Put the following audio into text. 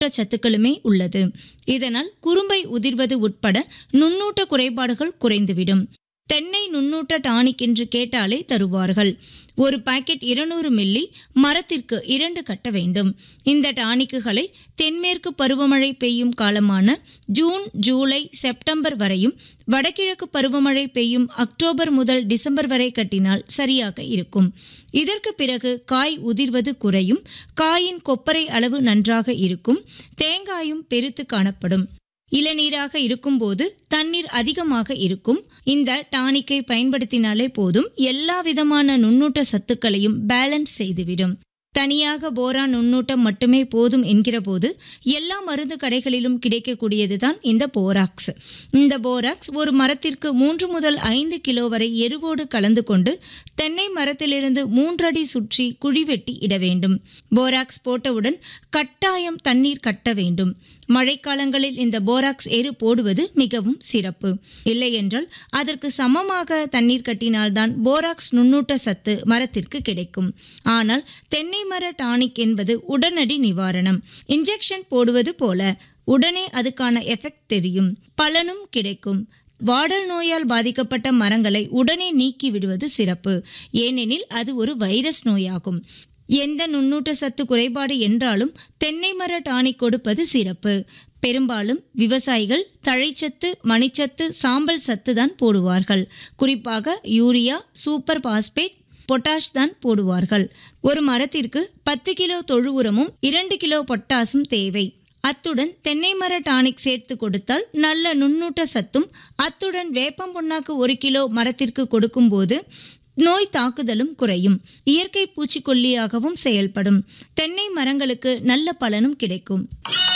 சத்துக்களுமே உள்ளது. இதனால் குறும்பை உதிர்வது உட்பட நுண்ணூட்ட குறைபாடுகள் குறைந்துவிடும். தென்னை நுண்ணூட்ட டானிக் என்று கேட்டாலே தருவார்கள். ஒரு பாக்கெட் 200 மில்லி, மரத்திற்கு 2 கட்ட வேண்டும். இந்த டானிக்குகளை தென்மேற்கு பருவமழை பெய்யும் காலமான ஜூன், ஜூலை, செப்டம்பர் வரையும், வடகிழக்கு பருவமழை பெய்யும் அக்டோபர் முதல் டிசம்பர் வரை கட்டினால் சரியாக இருக்கும். இதற்கு பிறகு காய் உதிர்வது குறையும், காயின் கொப்பரை அளவு நன்றாக இருக்கும், தேங்காயும் பெருத்து காணப்படும். இளநீராக இருக்கும்போது தண்ணீர் அதிகமாக இருக்கும். இந்த டானிக்கை பயன்படுத்தினாலே போதும், எல்லா விதமான நுண்ணூட்ட சத்துக்களையும் பேலன்ஸ் செய்துவிடும். தனியாக போரான் நுண்ணூட்டம் மட்டுமே போதும் என்கிற போது எல்லா மருந்து கடைகளிலும் கிடைக்கக்கூடியதுதான் இந்த போராக்ஸ். இந்த போராக்ஸ் ஒரு மரத்திற்கு 3 முதல் 5 கிலோ வரை எருவோடு கலந்து கொண்டு தென்னை மரத்திலிருந்து 3 அடி சுற்றி குழி வெட்டி இட வேண்டும். போராக்ஸ் போட்டவுடன் கட்டாயம் தண்ணீர் கட்ட வேண்டும். மழைக்காலங்களில் இந்த போராக்ஸ் எரு போடுவது மிகவும் சிறப்பு. இல்லையென்றால் அதற்கு சமமாக தண்ணீர் கட்டினால்தான் போராக்ஸ் நுண்ணூட்ட சத்து மரத்திற்கு கிடைக்கும். ஆனால் தென்னை மர டானிக் என்பது உடனடி நிவாரணம். இன்ஜெக்ஷன் போடுவது போல உடனே அதுக்கான எஃபெக்ட் தெரியும், பலனும் கிடைக்கும். வாடல் நோயால் பாதிக்கப்பட்ட மரங்களை உடனே நீக்கி விடுவது சிறப்பு. ஏனெனில் அது ஒரு வைரஸ் நோயாகும். எந்த நுண்ணூட்ட சத்து குறைபாடு என்றாலும் தென்னை மர டானிக் கொடுப்பது சிறப்பு. பெரும்பாலும் விவசாயிகள் தழைச்சத்து, மணிச்சத்து, சாம்பல் சத்து தான் போடுவார்கள். குறிப்பாக யூரியா, சூப்பர் பாஸ்பேட், பொட்டாஷ் தான் போடுவார்கள். ஒரு மரத்திற்கு 10 கிலோ தொழு உரமும் 2 கிலோ பொட்டாசும் தேவை. அத்துடன் தென்னை மர டானிக் சேர்த்து கொடுத்தால் நல்ல நுண்ணூட்ட சத்தும், அத்துடன் வேப்பம் புண்ணாக்கு 1 கிலோ மரத்திற்கு கொடுக்கும் போது நோய் தாக்குதலும் குறையும். இயற்கை பூச்சிக்கொல்லியாகவும் செயல்படும். தென்னை மரங்களுக்கு நல்ல பலனும் கிடைக்கும்.